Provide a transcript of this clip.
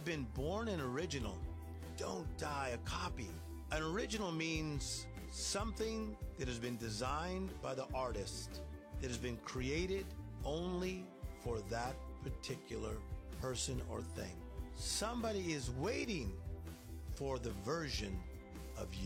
been born an original. Don't die a copy. An original means something that has been designed by the artist, that has been created only for that particular person or thing. Somebody is waiting for the version of you.